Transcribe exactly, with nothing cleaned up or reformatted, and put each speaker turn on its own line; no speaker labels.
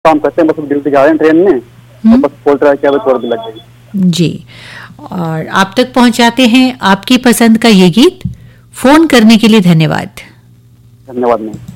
काम करते हैं, बस ड्यूटी जा रहे हैं ट्रेन में, तो बस बोल रहा है कि अब चोर भी लग गई।
जी, और आप तक पहुंचाते हैं आपकी पसंद का ये गीत। फोन करने के लिए धन्यवाद।
धन्यवाद मैम।